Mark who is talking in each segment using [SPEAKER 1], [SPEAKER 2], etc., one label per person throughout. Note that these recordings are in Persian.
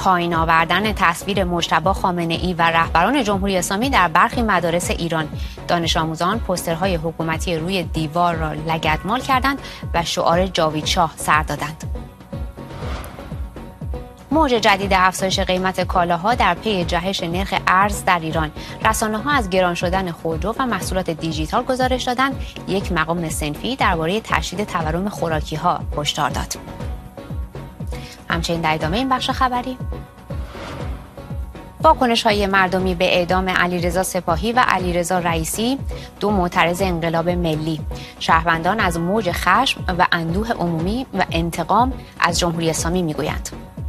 [SPEAKER 1] پایین آوردن تصویر مجتبی خامنه‌ای و رهبران جمهوری اسلامی در برخی مدارس ایران. دانش آموزان پوسترهای حکومتی روی دیوار را لگدمال کردند و شعار جاوید شاه سر دادند. موج جدید افزایش قیمت کالاها در پی جهش نرخ ارز در ایران. رسانه‌ها از گران شدن خودرو و محصولات دیجیتال گزارش دادند. یک مقام صنفی درباره تشدید تورم خوراکی‌ها هشدار داد. همچنین در ادامه این بخش خبری، واکنش‌های مردمی به اعدام علیرضا سپاهی و علیرضا رئیسی، دو معترض انقلاب ملی. شهروندان از موج خشم و اندوه عمومی و انتقام از جمهوری اسلامی میگویند.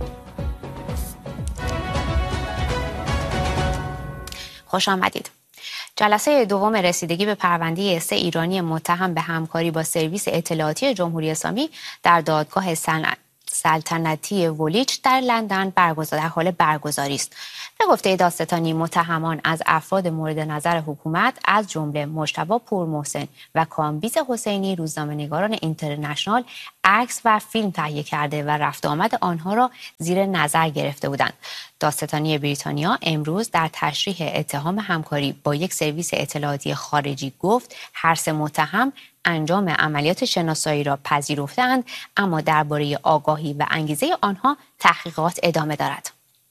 [SPEAKER 1] خوش آمدید. جلسه دوم رسیدگی به پرونده 3 ایرانی متهم به همکاری با سرویس اطلاعاتی جمهوری اسلامی در دادگاه سلطنتی ولیچ در لندن در حال برگزاری است. به گفته دادستانی، متهمان از افراد مورد نظر حکومت از جمله مجتبی پورمحسن و کامبیز حسینی، روزنامه‌نگاران اینترنشنال، عکس و فیلم تهیه کرده و رفت آمد آنها را زیر نظر گرفته بودند. دادستانی بریتانیا امروز در تشریح اتهام همکاری با یک سرویس اطلاعاتی خارجی گفت هر 3 متهم انجام عملیات شناسایی را پذیرفتند، اما درباره آگاهی و انگیزه آنها تحقیقات ادامه دارد.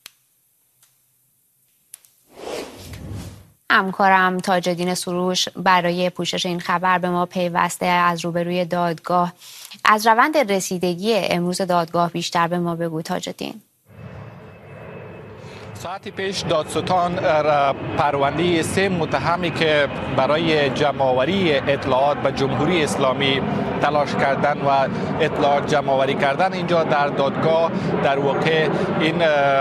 [SPEAKER 1] همکارم تاج‌الدین سروش برای پوشش این خبر به ما پیوسته از روبروی دادگاه. از روند رسیدگی امروز دادگاه بیشتر به ما بگو تاج‌الدین.
[SPEAKER 2] ساعتی پیش دادستان پرونده 3 متهمی که برای جمع‌آوری اطلاعات به جمهوری اسلامی تلاش کردن و اطلاعات جمع‌آوری کردن اینجا در دادگاه در واقع این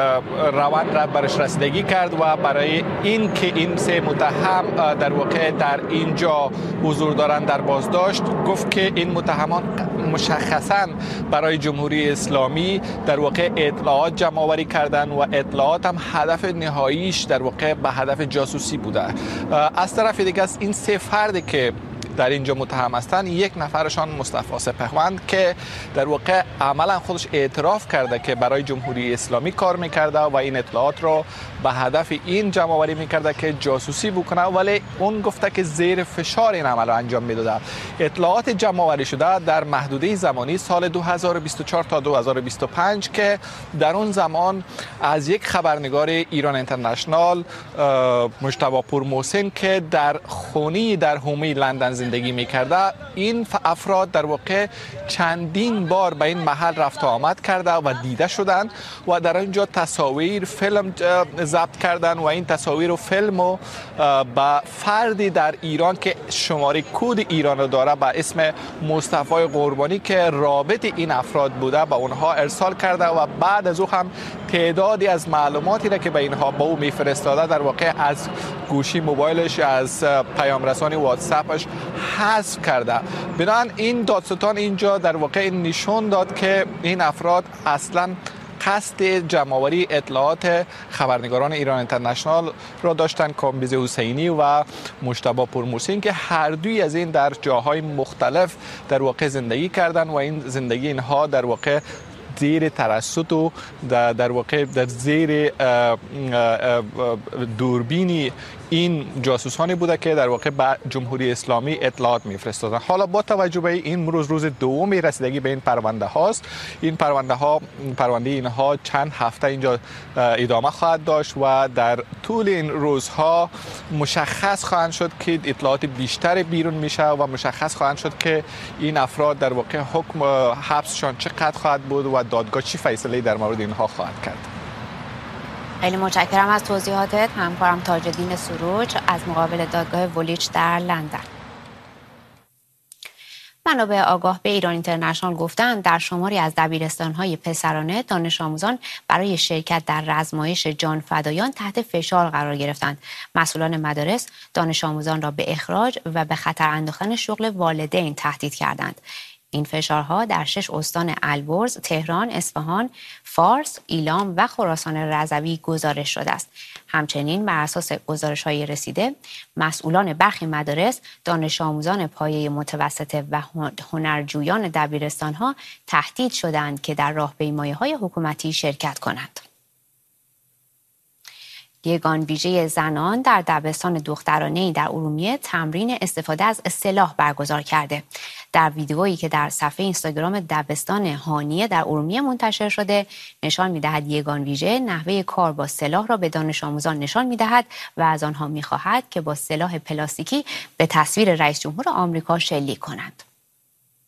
[SPEAKER 2] روند را برش رسیدگی کرد و برای این که این 3 متهم در واقع در اینجا حضور دارند در بازداشت گفت که این متهمان مشخصاً برای جمهوری اسلامی در واقع اطلاعات جمع‌آوری کردن و اطلاعات هم هدف نهاییش در واقع به هدف جاسوسی بوده. از طرف دیگه این 3 فردی که در اینجا متهم هستند، یک نفرشان مصطفی سپهوند که در واقع عملا خودش اعتراف کرده که برای جمهوری اسلامی کار میکرده و این اطلاعات را به هدف این جمع آوری میکرده که جاسوسی بکنه، ولی اون گفته که زیر فشار این عمل را انجام میداده. اطلاعات جمع آوری شده در محدوده زمانی سال 2024 تا 2025 که در اون زمان از یک خبرنگار ایران اینترنشنال مجتبی پورمحسن که در خونی در حومه لندن زندگی میکرده، این افراد در واقع چندین بار به این محل رفت و آمد کرده و دیده شدند و در اینجا تصاویر فیلم ضبط کردند و این تصاویر و فیلم رو به فردی در ایران که شماره کد ایران رو داره به اسم مصطفی قربانی که رابط این افراد بوده به اونها ارسال کرده و بعد از او هم تعدادی از معلوماتی را که به اینها با او میفرستاده در واقع از گوشی موبایلش، از پیام رسانی واتساپش حذف کرده. بنابراین این دادستان اینجا در واقع نشون داد که این افراد اصلا قصد جمع‌آوری اطلاعات خبرنگاران ایران اینترنشنال را داشتن، کامبیز حسینی و مجتبی پورمحسن که هر دوی از این در جاهای مختلف در واقع زندگی کردن و این زندگی اینها در واقع زیر ترصد و در واقع در زیر دوربینی این جاسوسانی بوده که در واقع به جمهوری اسلامی اطلاعات میفرستادن. حالا با توجه به این روز دوم رسیدگی به این پرونده هاست، این پرونده اینها چند هفته اینجا ادامه خواهد داشت و در طول این روزها مشخص خواهند شد که اطلاعات بیشتر بیرون میشه و مشخص خواهند شد که این افراد در واقع حکم حبسشان چقدر خواهد بود و دادگاه چی فیصله در مورد اینها خواهد کرد.
[SPEAKER 1] خیلی متشکرم از توضیحاتت همکارم تاج‌الدین سروش از مقابل دادگاه ولیچ در لندن. منابع آگاه به ایران اینترنشنال گفتند در شماری از دبیرستان‌های پسرانه دانش آموزان برای شرکت در رزمایش جانفدایان تحت فشار قرار گرفتند. مسئولان مدارس دانش آموزان را به اخراج و به خطر انداختن شغل والدین تهدید کردند. این فشارها در 6 استان البرز، تهران، اصفهان، فارس، ایلام و خراسان رضوی گزارش شده است. همچنین بر اساس گزارش‌های رسیده، مسئولان برخی مدارس دانش آموزان پایه متوسطه و هنرجویان دبیرستان‌ها تهدید شدند که در راهپیمایی‌های حکومتی شرکت کنند. یگان ویژه زنان در دبستان دخترانه‌ای در ارومیه تمرین استفاده از سلاح برگزار کرده. در ویدئویی که در صفحه اینستاگرام دبستان هانیه در ارومیه منتشر شده، نشان می‌دهد یگان ویژه نحوه کار با سلاح را به دانش آموزان نشان می‌دهد و از آنها می‌خواهد که با سلاح پلاستیکی به تصویر رئیس جمهور آمریکا شلیک کنند.